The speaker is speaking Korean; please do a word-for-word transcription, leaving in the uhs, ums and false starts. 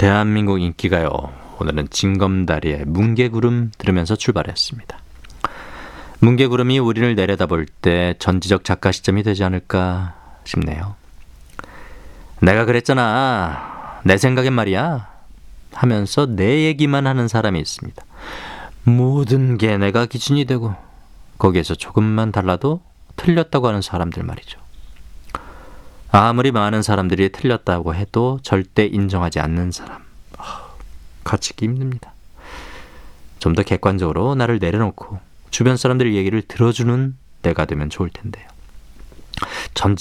대한민국 인기가요. 오늘은 징검다리의 뭉게구름 들으면서 출발했습니다. 뭉게구름이 우리를 내려다볼 때 전지적 작가 시점이 되지 않을까 싶네요. 내가 그랬잖아. 내 생각엔 말이야. 하면서 내 얘기만 하는 사람이 있습니다. 모든 게 내가 기준이 되고 거기에서 조금만 달라도 틀렸다고 하는 사람들 말이죠. 아무리 많은 사람들이 틀렸다고 해도 절대 인정하지 않는 사람. 가치기 힘듭니다. 좀 더 객관적으로 나를 내려놓고 주변 사람들 얘기를 들어주는 내가 되면 좋을 텐데요. 전지